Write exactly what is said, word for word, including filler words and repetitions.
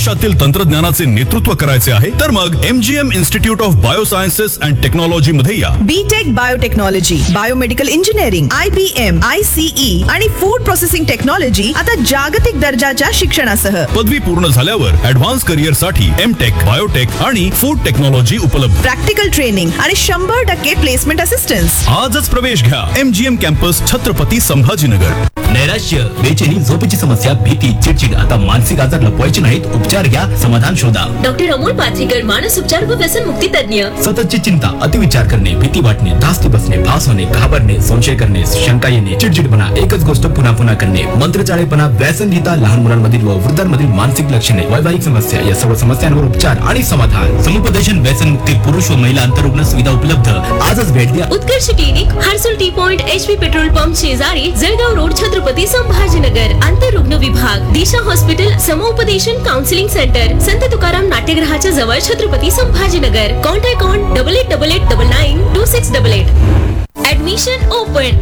देशातील तंत्रज्ञानाचे नेतृत्व करायचे आहे तर मग MGM institute of बायोसायन्सेस and technology मध्ये या. BTech biotechnology, biomedical engineering, IBN, ICE आणि फूड प्रोसेसिंग टेक्नॉलॉजी आता जागतिक दर्जाच्या शिक्षणासह पदवी पूर्ण झाल्यावर ऍडव्हान्स करिअर साठी एमटेक, बायोटेक आणि फूड टेक्नॉलॉजी उपलब्ध. प्रॅक्टिकल ट्रेनिंग आणि शंभर टक्के प्लेसमेंट असिस्टन्स. आजच प्रवेश घ्या एमजीएम कॅम्पस, छत्रपती संभाजीनगर. नैराश्य, बेचैनी, झोपेची समस्या, भीती, चिडचिड आता मानसिक आजार लपवायचे नाहीत, उपचार घ्या, समाधान शोधा. डॉक्टर अमोल पाथरीकर, मानस उपचार व व्यसन मुक्ती तज्ञ. सततची चिंता, अतिविचार करणे, भीती वाटणे, धास्ती बसणे, भास होणे, घाबरणे, संशय करणे, शंका येणे, चिडचिडपणा, एकच गोष्ट पुन्हा पुन्हा करणे, मंत्रचाळेपणा, व्यसनहिता, लहान मुलांमधील व वृद्धांमधील मानसिक लक्षणे, वैवाहिक समस्या या सर्व समस्यांवर उपचार आणि समाधान. समुपदेशन, व्यसन मुक्ती, पुरुष व महिला अंतरुग्ण सुविधा उपलब्ध. आजच भेट द्या. उत्कर्ष clinic, Harsul T point, HP petrol pump शेजारी, जळगाव रोड, छत्रपती संभाजीनगर. अंतरुग्ण विभाग, दिशा हॉस्पिटल, समुपदेशन काउन्सिलिंग सेंटर, संत तुकाराम नाट्यगृहाच्या जवळ, Chhatrapati Sambhajinagar. Contact on double eight double eight double nine to six double eight. Admission open.